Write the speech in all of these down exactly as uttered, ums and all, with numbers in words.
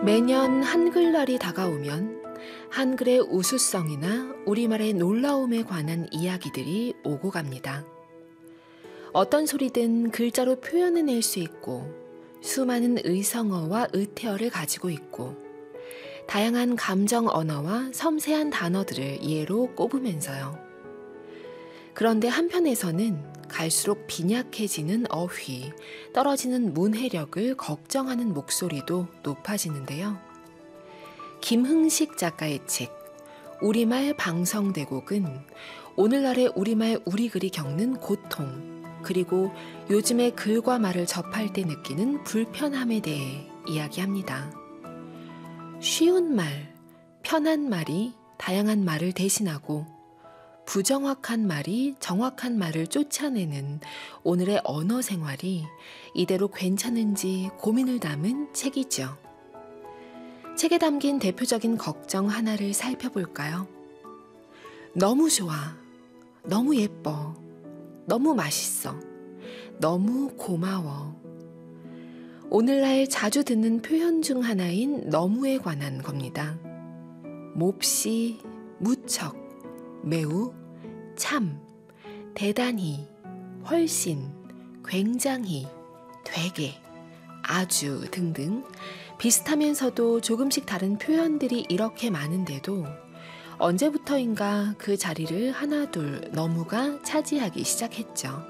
매년 한글날이 다가오면 한글의 우수성이나 우리말의 놀라움에 관한 이야기들이 오고 갑니다. 어떤 소리든 글자로 표현해낼 수 있고 수많은 의성어와 의태어를 가지고 있고 다양한 감정 언어와 섬세한 단어들을 예로 꼽으면서요. 그런데 한편에서는 갈수록 빈약해지는 어휘, 떨어지는 문해력을 걱정하는 목소리도 높아지는데요. 김흥식 작가의 책 우리말 방성대곡은 오늘날의 우리말 우리글이 겪는 고통, 그리고 요즘의 글과 말을 접할 때 느끼는 불편함에 대해 이야기합니다. 쉬운 말, 편한 말이 다양한 말을 대신하고 부정확한 말이 정확한 말을 쫓아내는 오늘의 언어 생활이 이대로 괜찮은지 고민을 담은 책이죠. 책에 담긴 대표적인 걱정 하나를 살펴볼까요? 너무 좋아, 너무 예뻐, 너무 맛있어, 너무 고마워. 오늘날 자주 듣는 표현 중 하나인 너무에 관한 겁니다. 몹시, 무척, 매우, 참, 대단히, 훨씬, 굉장히, 되게, 아주 등등 비슷하면서도 조금씩 다른 표현들이 이렇게 많은데도 언제부터인가 그 자리를 하나둘 너무가 차지하기 시작했죠.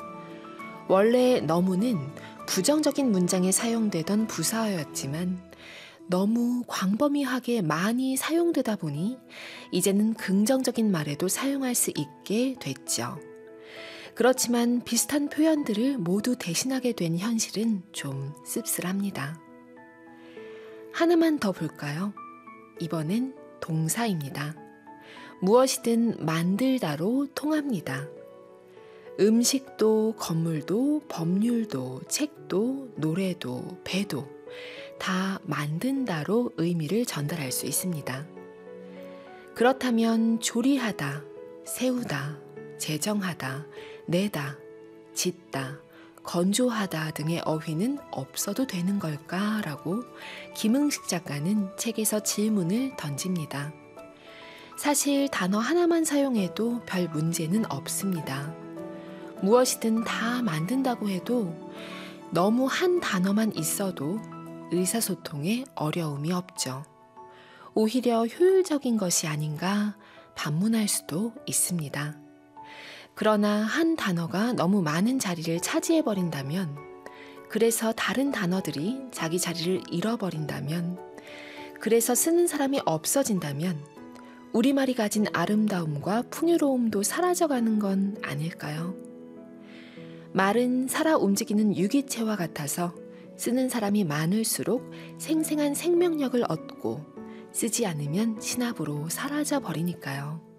원래 너무는 부정적인 문장에 사용되던 부사어였지만 너무 광범위하게 많이 사용되다 보니 이제는 긍정적인 말에도 사용할 수 있게 됐죠. 그렇지만 비슷한 표현들을 모두 대신하게 된 현실은 좀 씁쓸합니다. 하나만 더 볼까요? 이번엔 동사입니다. 무엇이든 만들다로 통합니다. 음식도, 건물도, 법률도, 책도, 노래도, 배도 다 만든다로 의미를 전달할 수 있습니다. 그렇다면 조리하다, 세우다, 제정하다, 내다, 짓다, 건조하다 등의 어휘는 없어도 되는 걸까라고 김흥식 작가는 책에서 질문을 던집니다. 사실 단어 하나만 사용해도 별 문제는 없습니다. 무엇이든 다 만든다고 해도 너무 한 단어만 있어도 의사소통에 어려움이 없죠. 오히려 효율적인 것이 아닌가 반문할 수도 있습니다. 그러나 한 단어가 너무 많은 자리를 차지해버린다면, 그래서 다른 단어들이 자기 자리를 잃어버린다면, 그래서 쓰는 사람이 없어진다면 우리말이 가진 아름다움과 풍요로움도 사라져가는 건 아닐까요? 말은 살아 움직이는 유기체와 같아서 쓰는 사람이 많을수록 생생한 생명력을 얻고 쓰지 않으면 신압으로 사라져 버리니까요.